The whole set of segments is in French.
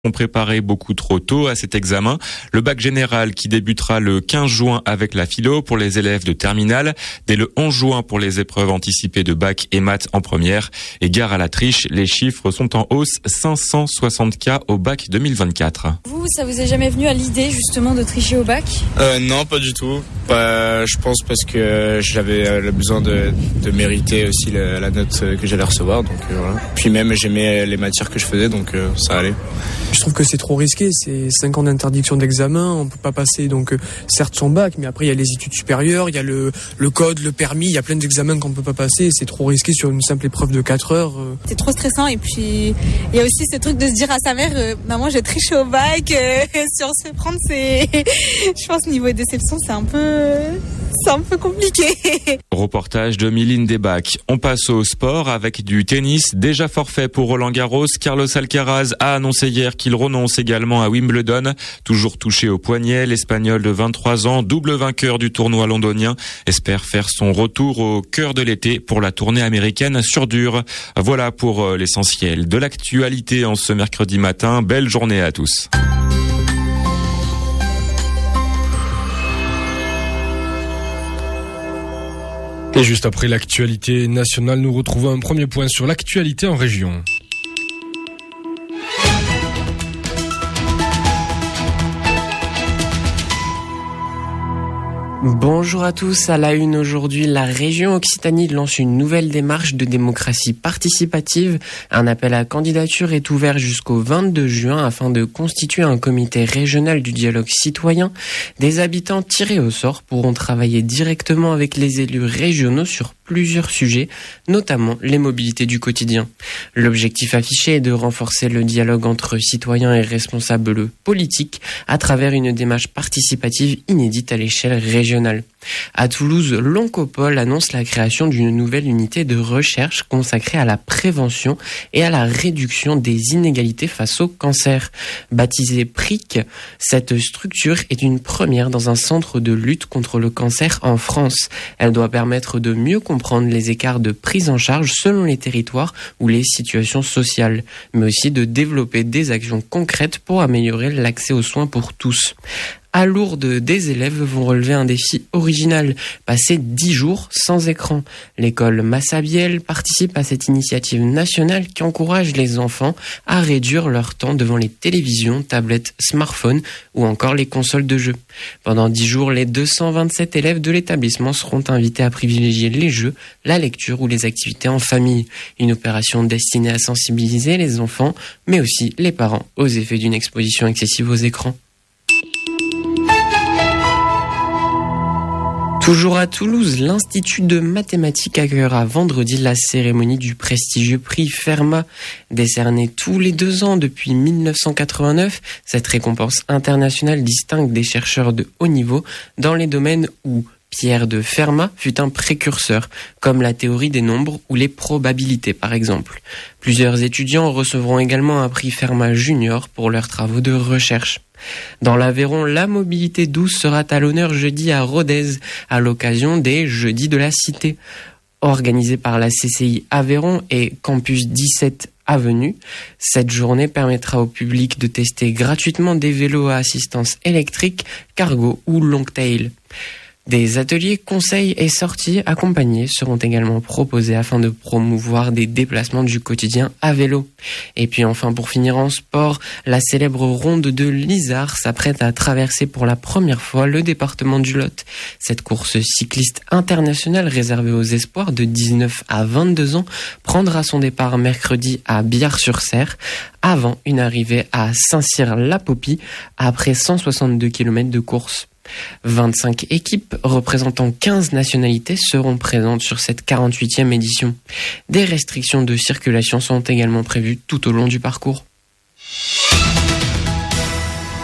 ont préparé beaucoup trop tôt à cet examen. Le bac général qui débutera le 15 juin avec la philo pour les élèves de terminale, dès le 11 juin pour les épreuves anticipées de bac et maths en première. Et gare à la triche, les chiffres sont en hausse, 560 cas au bac 2024. Vous, ça vous est jamais venu à l'idée justement de tricher au bac ? Non, pas du tout. Je pense parce que j'avais le besoin de mériter aussi la note que j'allais recevoir. Donc voilà. Puis même j'aimais les matières que je faisais, donc ça allait. Je trouve que c'est trop risqué, c'est 5 ans d'interdiction d'examen, on peut pas passer donc certes son bac, mais après il y a les études supérieures, il y a le code, le permis, il y a plein d'examens qu'on peut pas passer, c'est trop risqué sur une simple épreuve de 4 heures. C'est trop stressant et puis il y a aussi ce truc de se dire à sa mère maman j'ai triché au bac, si on se fait prendre c'est je pense niveau déception c'est un peu compliqué. Reportage de Miline Desbacs. On passe au sport avec du tennis. Déjà forfait pour Roland Garros, Carlos Alcaraz a annoncé hier qu'il renonce également à Wimbledon. Toujours touché au poignet, l'Espagnol de 23 ans, double vainqueur du tournoi londonien, espère faire son retour au cœur de l'été pour la tournée américaine sur dur. Voilà pour l'essentiel de l'actualité en ce mercredi matin. Belle journée à tous. Et juste après l'actualité nationale, nous retrouvons un premier point sur l'actualité en région. Bonjour à tous, à la une aujourd'hui, la région Occitanie lance une nouvelle démarche de démocratie participative. Un appel à candidature est ouvert jusqu'au 22 juin afin de constituer un comité régional du dialogue citoyen. Des habitants tirés au sort pourront travailler directement avec les élus régionaux sur plusieurs sujets, notamment les mobilités du quotidien. L'objectif affiché est de renforcer le dialogue entre citoyens et responsables politiques à travers une démarche participative inédite à l'échelle régionale. À Toulouse, l'Oncopole annonce la création d'une nouvelle unité de recherche consacrée à la prévention et à la réduction des inégalités face au cancer. Baptisée PRIC, cette structure est une première dans un centre de lutte contre le cancer en France. Elle doit permettre de mieux comprendre les écarts de prise en charge selon les territoires ou les situations sociales, mais aussi de développer des actions concrètes pour améliorer l'accès aux soins pour tous. À Lourdes, des élèves vont relever un défi original, passer 10 jours sans écran. L'école Massabielle participe à cette initiative nationale qui encourage les enfants à réduire leur temps devant les télévisions, tablettes, smartphones ou encore les consoles de jeux. Pendant 10 jours, les 227 élèves de l'établissement seront invités à privilégier les jeux, la lecture ou les activités en famille. Une opération destinée à sensibiliser les enfants, mais aussi les parents aux effets d'une exposition excessive aux écrans. Toujours à Toulouse, l'Institut de mathématiques accueillera vendredi la cérémonie du prestigieux prix Fermat. Décerné tous les 2 ans depuis 1989, cette récompense internationale distingue des chercheurs de haut niveau dans les domaines où Pierre de Fermat fut un précurseur, comme la théorie des nombres ou les probabilités par exemple. Plusieurs étudiants recevront également un prix Fermat Junior pour leurs travaux de recherche. Dans l'Aveyron, la mobilité douce sera à l'honneur jeudi à Rodez, à l'occasion des Jeudis de la Cité. Organisée par la CCI Aveyron et Campus 17 Avenue, cette journée permettra au public de tester gratuitement des vélos à assistance électrique, cargo ou long-tail. Des ateliers, conseils et sorties accompagnés seront également proposés afin de promouvoir des déplacements du quotidien à vélo. Et puis enfin, pour finir en sport, la célèbre ronde de l'Isard s'apprête à traverser pour la première fois le département du Lot. Cette course cycliste internationale réservée aux espoirs de 19 à 22 ans prendra son départ mercredi à Biars-sur-Cère avant une arrivée à Saint-Cyr-la-Popie après 162 km de course. 25 équipes représentant 15 nationalités seront présentes sur cette 48e édition. Des restrictions de circulation sont également prévues tout au long du parcours.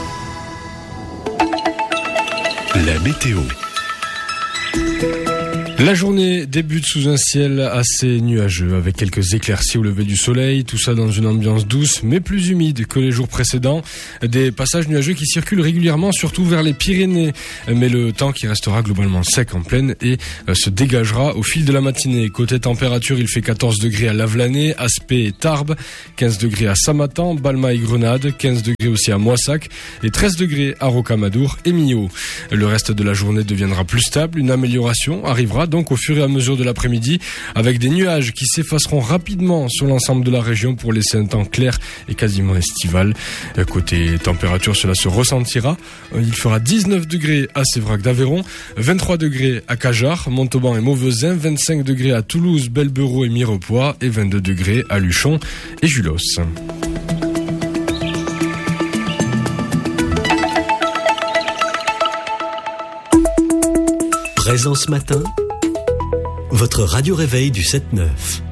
La météo. La journée débute sous un ciel assez nuageux avec quelques éclaircies au lever du soleil, tout ça dans une ambiance douce mais plus humide que les jours précédents. Des passages nuageux qui circulent régulièrement surtout vers les Pyrénées, mais le temps qui restera globalement sec en plaine et se dégagera au fil de la matinée. Côté température, il fait 14 degrés à Lavelanet, Aspet et Tarbes, 15 degrés à Samatan, Balma et Grenade, 15 degrés aussi à Moissac et 13 degrés à Rocamadour et Millau. Le reste de la journée deviendra plus stable, une amélioration arrivera donc au fur et à mesure de l'après-midi avec des nuages qui s'effaceront rapidement sur l'ensemble de la région pour laisser un temps clair et quasiment estival. Côté température, cela se ressentira. Il fera 19 degrés à Sévrac d'Aveyron, 23 degrés à Cajar, Montauban et Mauvezin, 25 degrés à Toulouse, Belberot et Mirepoix et 22 degrés à Luchon et Julos. Présent ce matin, votre radio réveil du 7-9.